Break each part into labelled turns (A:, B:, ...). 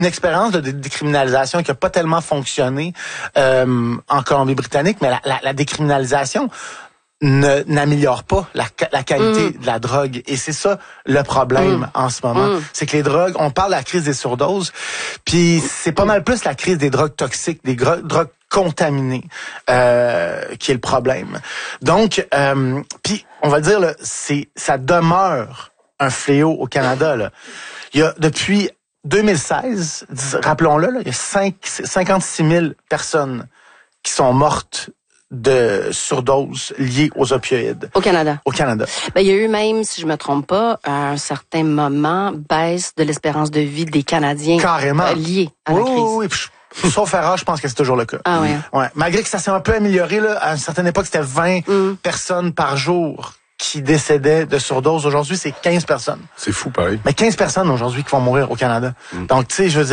A: une expérience de décriminalisation qui a pas tellement fonctionné en Colombie-Britannique, mais la décriminalisation n'améliore pas la qualité de la drogue. Et c'est ça le problème en ce moment. C'est que les drogues, on parle de la crise des surdoses, puis c'est pas mal plus la crise des drogues toxiques, des drogues contaminées qui est le problème. Donc, puis on va dire, là, ça demeure un fléau au Canada. Là. Il y a depuis 2016, rappelons-le, là, il y a 56 000 personnes qui sont mortes de surdoses liées aux opioïdes.
B: Au Canada.
A: Au Canada.
B: Ben, il y a eu même, si je me trompe pas, à un certain moment, baisse de l'espérance de vie des Canadiens.
A: Carrément.
B: Liée à la crise.
A: Oui. Sauf erreur, je pense que c'est toujours le cas.
B: Ah ouais.
A: Ouais. Malgré que ça s'est un peu amélioré, là, à une certaine époque, c'était 20 personnes par jour qui décédaient de surdose. Aujourd'hui, c'est 15 personnes.
C: C'est fou, pareil.
A: Mais 15 personnes aujourd'hui qui vont mourir au Canada. Donc, tu sais, je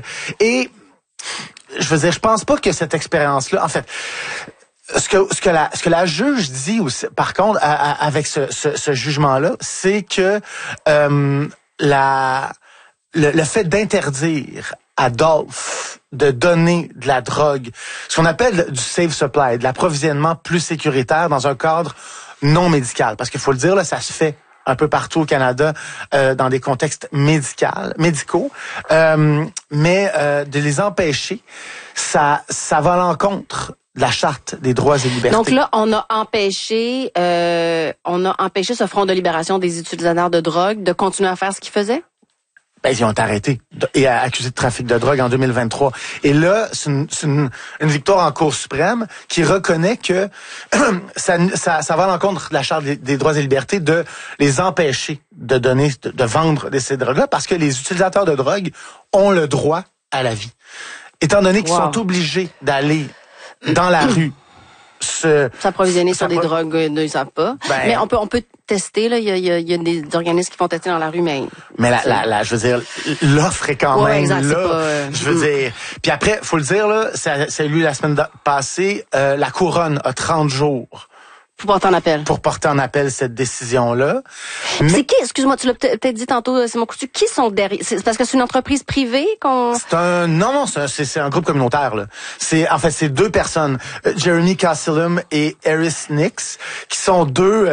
A: pense pas que cette expérience-là, en fait, ce que la juge dit aussi, par contre, avec ce jugement-là, c'est que le fait d'interdire à Dolph de donner de la drogue, ce qu'on appelle du safe supply, de l'approvisionnement plus sécuritaire dans un cadre non médical, parce qu'il faut le dire, là, ça se fait un peu partout au Canada dans des contextes médicaux, mais de les empêcher, ça va à l'encontre de la charte des droits et libertés.
B: Donc là, on a empêché ce Front de libération des utilisateurs de drogue de continuer à faire ce qu'ils faisaient?
A: Ben, ils ont été arrêtés et accusés de trafic de drogue en 2023. Et là, c'est une victoire en Cour suprême qui reconnaît que ça va à l'encontre de la Charte des droits et libertés de les empêcher de vendre ces drogues-là parce que les utilisateurs de drogue ont le droit à la vie. Étant donné qu'ils sont obligés d'aller dans la rue
B: s'approvisionner sur des drogues ils savent pas. Mais on peut tester, là. Il y a des organismes qui font tester dans la rue, mais
A: je veux dire, l'offre est quand même
B: exact,
A: là. Je veux dire. Puis après, faut le dire, là, c'est lui la semaine passée, la Couronne a 30 jours.
B: Pour porter en appel.
A: Pour porter en appel cette décision-là.
B: C'est qui, excuse-moi, tu l'as peut-être dit tantôt, Simon Coutu, qui sont derrière? C'est parce que c'est une entreprise privée qu'on...
A: C'est un groupe communautaire, là. C'est deux personnes, Jeremy Cassilum et Eris Nix, qui sont deux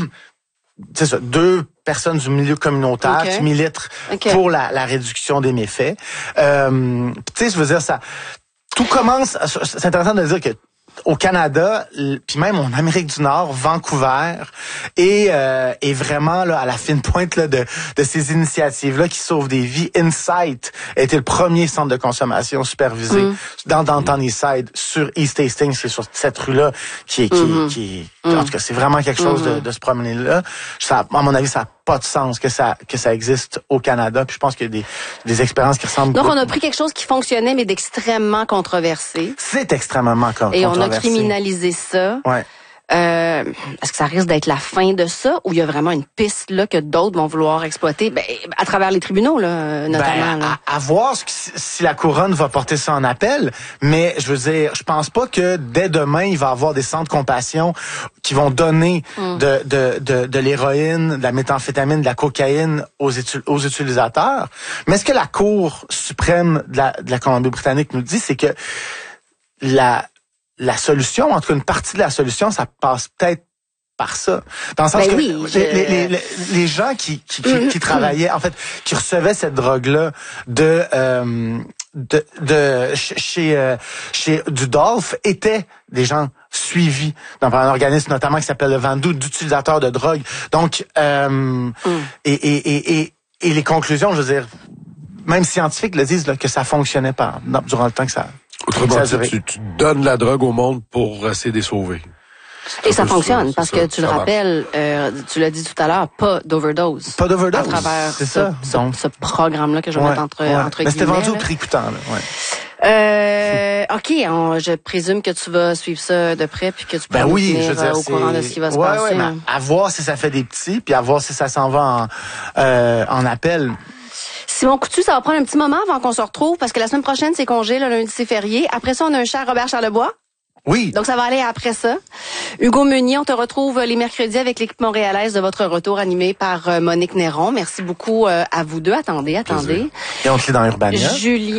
A: personnes du milieu communautaire qui militent pour la réduction des méfaits. Tu sais, je veux dire, tout commence, c'est intéressant de dire que au Canada, puis même en Amérique du Nord, Vancouver, est vraiment là à la fine pointe là de ces initiatives-là qui sauvent des vies. Insight a été le premier centre de consommation supervisé dans Downtown Eastside, sur East Hastings, c'est sur cette rue-là qui en tout cas, c'est vraiment quelque chose de se promener là. Ça, à mon avis, ça n'a pas de sens que ça existe au Canada. Puis je pense qu'il y a des expériences qui ressemblent.
B: Donc on a pris quelque chose qui fonctionnait mais d'extrêmement controversé.
A: C'est extrêmement controversé.
B: Et on a criminalisé ça.
A: Ouais.
B: Est-ce que ça risque d'être la fin de ça ou il y a vraiment une piste là que d'autres vont vouloir exploiter à travers les tribunaux là, notamment?
A: À voir si la Couronne va porter ça en appel, mais je veux dire, je pense pas que dès demain il va y avoir des centres de compassion qui vont donner de l'héroïne, de la méthamphétamine, de la cocaïne aux utilisateurs. Mais ce que la Cour suprême de la Colombie-Britannique nous dit, c'est que la solution, en tout cas une partie de la solution, ça passe peut-être par ça. Dans le sens que les gens qui travaillaient, en fait, qui recevaient cette drogue-là chez du Dolph étaient des gens suivis dans un organisme notamment qui s'appelle le Vandu, d'utilisateurs de drogue. Donc, et les conclusions, je veux dire, même scientifiques le disent là, que ça fonctionnait pas durant le temps que ça.
C: Autrement dit, tu donnes la drogue au monde pour essayer de les sauver.
B: Et ça fonctionne, parce que tu le rappelles, tu l'as dit tout à l'heure, pas d'overdose.
A: Pas d'overdose.
B: À travers ce programme-là que je vais mettre entre guillemets.
A: Mais c'était vendu au prix coûtant, là.
B: OK, je présume que tu vas suivre ça de près puis que tu peux nous tenir au courant de ce qui va se passer.
A: Mais à voir si ça fait des petits, puis à voir si ça s'en va en appel.
B: Simon Coutu, ça va prendre un petit moment avant qu'on se retrouve, parce que la semaine prochaine, c'est congé, le lundi, c'est férié. Après ça, on a un cher Robert Charlebois.
A: Oui.
B: Donc, ça va aller après ça. Hugo Meunier, on te retrouve les mercredis avec l'équipe montréalaise de votre retour animé par Monique Néron. Merci beaucoup à vous deux. Attendez.
A: Et on te lit dans Urbania.
B: Julie.